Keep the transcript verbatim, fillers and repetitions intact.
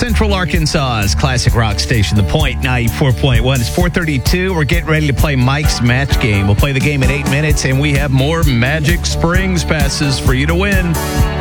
Central Arkansas's classic rock station, The Point, ninety-four point one. It's four thirty-two. We're getting ready to play Mike's Match Game. We'll play the game in eight minutes, and we have more Magic Springs passes for you to win.